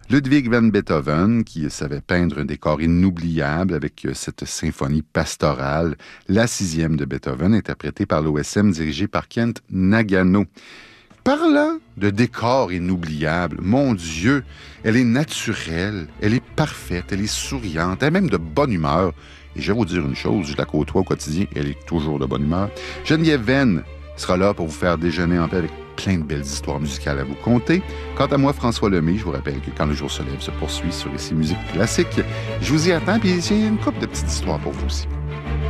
Ludwig van Beethoven, qui savait peindre un décor inoubliable avec cette symphonie pastorale, la 6e de Beethoven, interprétée par l'OSM, dirigée par Kent Nagano. Parlant de décor inoubliable, mon Dieu, elle est naturelle, elle est parfaite, elle est souriante, elle est même de bonne humeur. Et je vais vous dire une chose, je la côtoie au quotidien, elle est toujours de bonne humeur. Geneviève Venn sera là pour vous faire déjeuner en paix avec plein de belles histoires musicales à vous conter. Quant à moi, François Lemay, je vous rappelle que Quand le jour se lève se poursuit sur Ici Musique Classique. Je vous y attends, puis il y a une couple de petites histoires pour vous aussi.